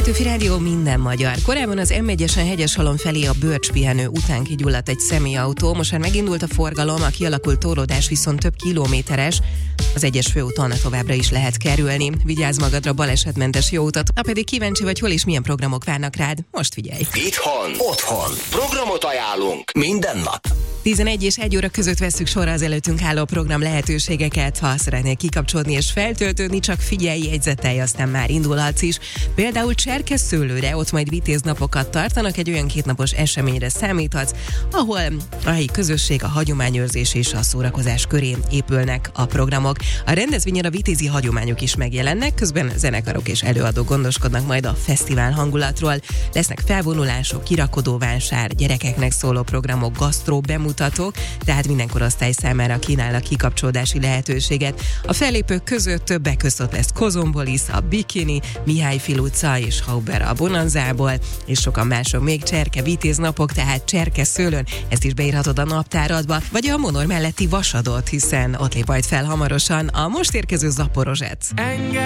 Petőfi Rádió, minden magyar. Korábban az M1-esen Hegyeshalom felé a bölcspihenő után kigyulladt egy személyautó, most már megindult a forgalom, a kialakult torlódás viszont több kilométeres. Az egyes főúton továbbra is lehet kerülni. Vigyázz magadra, balesetmentes jó utat. Ha pedig kíváncsi vagy, hol és milyen programok várnak rád, most figyelj! Itthon, otthon, programot ajánlunk minden nap. 11 és 1 óra között vesszük sorra az előttünk álló program lehetőségeket. Ha szeretnél kikapcsolódni és feltöltődni, csak figyelj, jegyzetelj, aztán már indulhatsz is. Például Cserkeszőlőre, ott majd vitéznapokat tartanak, egy olyan 2 napos eseményre számíthatsz, ahol a helyi közösség, a hagyományőrzés és a szórakozás köré épülnek a programok. A rendezvényen a vitézi hagyományok is megjelennek, közben zenekarok és előadók gondoskodnak majd a fesztivál hangulatról. Lesznek felvonulások, kirakodóvásár, gyerekeknek szóló programok, gasztró bemutatók, tehát minden korosztály számára kínálnak kikapcsolódási lehetőséget. A fellépők között többek között lesz Kozombolis, a Bikini, Mihály Fil utca és Hauber a Bonanzából, és sokan mások még. Cserke vitéznapok, tehát Cserkeszőlőn, ezt is beírhatod a naptáradba, vagy a Monor melletti Vasadot, hiszen ott lép majd fel hamarosan a most érkező Zaporozsec.